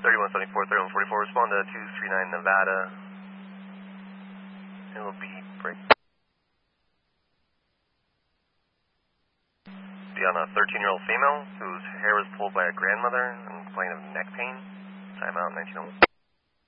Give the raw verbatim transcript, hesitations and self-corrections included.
thirty-one seventy-four, thirty-one forty-four, respond to two three nine Nevada. It will be break. Be on a thirteen-year-old female whose hair was pulled by a grandmother and complained of neck pain. Time out nineteen oh one.